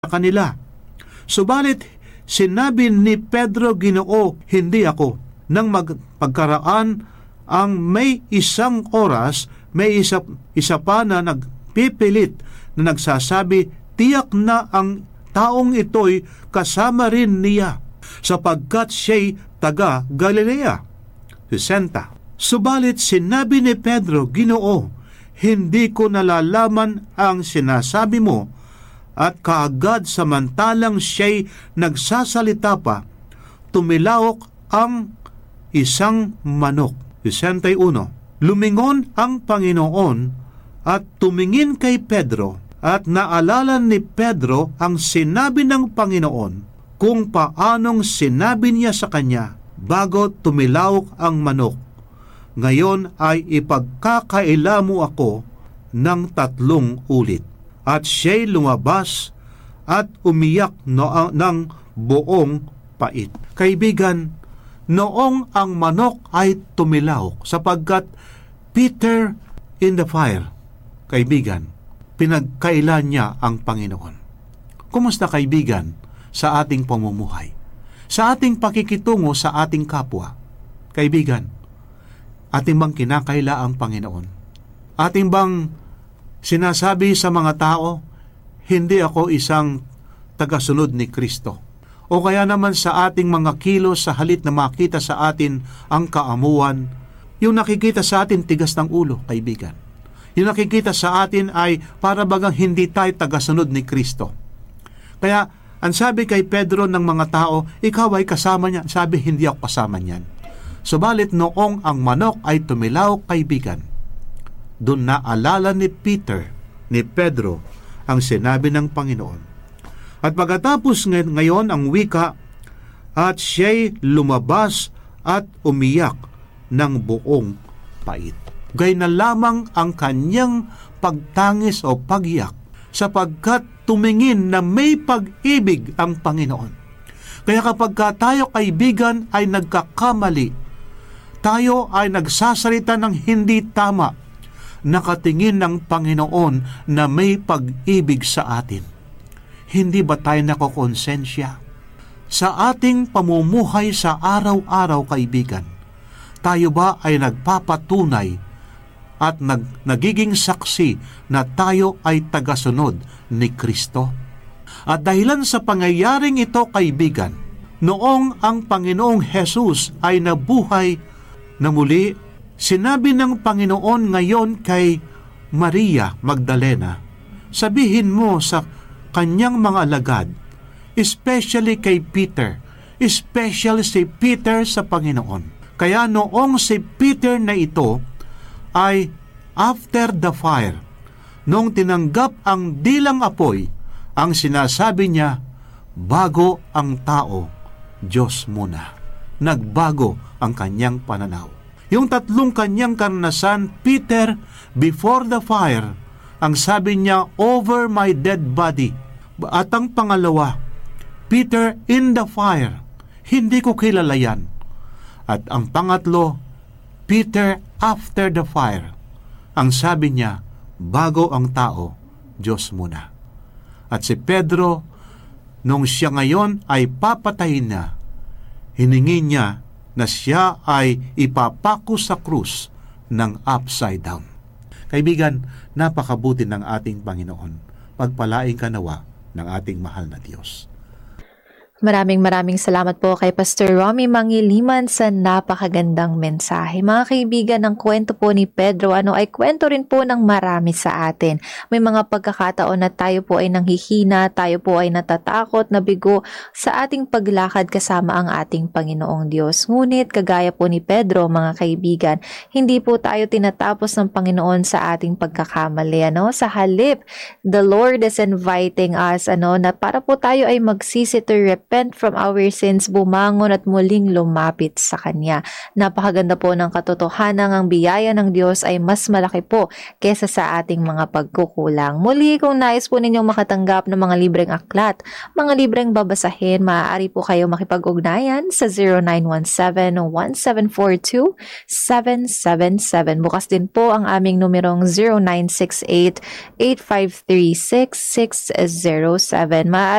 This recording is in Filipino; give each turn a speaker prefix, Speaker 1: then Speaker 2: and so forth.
Speaker 1: kanila. Subalit, sinabi ni Pedro, Ginoo, hindi ako. Nang pagkaraan ang may isang oras, may isa pa na nagpipilit na nagsasabi, tiyak na ang taong ito'y kasama rin niya, sapagkat siya'y taga Galilea. 60. Subalit sinabi ni Pedro, Ginoo, hindi ko nalalaman ang sinasabi mo, at kaagad samantalang siya'y nagsasalita pa, tumilawok ang isang manok. 61. Lumingon ang Panginoon at tumingin kay Pedro, at naalala ni Pedro ang sinabi ng Panginoon kung paanong sinabi niya sa kanya bago tumilawok ang manok. Ngayon ay ipagkakaila mo ako ng 3 ulit. At siya'y lumabas at umiyak ng buong pait. Kaibigan, noong ang manok ay tumilawok sapagkat Peter in the fire, kaibigan, pinagkaila niya ang Panginoon. Kumusta kaibigan sa ating pamumuhay? Sa ating pakikitungo sa ating kapwa? Kaibigan, ating bang kinakaila ang Panginoon? Ating bang sinasabi sa mga tao, hindi ako isang tagasunod ni Kristo? O kaya naman sa ating mga kilos sa halit na makita sa atin ang kaamuan, yung nakikita sa atin tigas ng ulo, kaibigan. Yung nakikita sa atin ay para bagang hindi tayo tagasunod ni Kristo. Kaya, ang sabi kay Pedro ng mga tao, ikaw ay kasama niya. Sabi, hindi ako kasama niyan. Subalit noong ang manok ay tumilaw, kaibigan, doon naalala ni Pedro, ang sinabi ng Panginoon. At pagkatapos ngayon ang wika, at siya'y lumabas at umiyak ng buong pait. Gay na lamang ang kanyang pagtangis o pagiyak, sapagkat tumingin na may pag-ibig ang Panginoon. Kaya kapag tayo kaibigan ay nagkakamali, tayo ay nagsasalita ng hindi tama, nakatingin ng Panginoon na may pag-ibig sa atin. Hindi ba tayo nakokonsensya? Sa ating pamumuhay sa araw-araw, kaibigan, tayo ba ay nagpapatunay at nagiging saksi na tayo ay tagasunod ni Kristo? At dahilan sa pangyayaring ito, kaibigan, noong ang Panginoong Jesus ay nabuhay na muli, sinabi ng Panginoon ngayon kay Maria Magdalena, sabihin mo sa kanyang mga alagad, especially kay Peter, especially si Peter sa Panginoon. Kaya noong si Peter na ito ay after the fire, noong tinanggap ang dilang apoy, ang sinasabi niya, bago ang tao, Diyos muna. Nagbago ang kanyang pananaw. Yung 3 kanyang karanasan, Peter, before the fire, ang sabi niya, over my dead body. At ang pangalawa, Peter in the fire, hindi ko kilala yan. At ang pangatlo, Peter after the fire, ang sabi niya, bago ang tao, Diyos muna. At si Pedro, nung siya ngayon ay papatayin na, hiningi niya na siya ay ipapako sa krus ng upside down. Kaibigan, napakabuti ng ating Panginoon. Pagpalain ka nawa ng ating mahal na Diyos.
Speaker 2: Maraming salamat po kay Pastor Romy Mangiliman sa napakagandang mensahe. Mga kaibigan, ang kwento po ni Pedro ay kwento rin po ng marami sa atin. May mga pagkakataon na tayo po ay nanghihina, tayo po ay natatakot, nabigo sa ating paglakad kasama ang ating Panginoong Diyos. Ngunit kagaya po ni Pedro, mga kaibigan, hindi po tayo tinatapos ng Panginoon sa ating pagkakamali. Sa halip, the Lord is inviting us na para po tayo ay magsisi to repent repent from our sins, bumangon at muling lumapit sa Kanya. Napakaganda po ng katotohanan, ang biyaya ng Diyos ay mas malaki po kesa sa ating mga pagkukulang. Muli, kung nais po ninyong makatanggap ng mga libreng aklat, mga libreng babasahin, maaari po kayo makipag-ugnayan sa 0917-1742-777. Bukas din po ang aming numerong 0968-8536-607.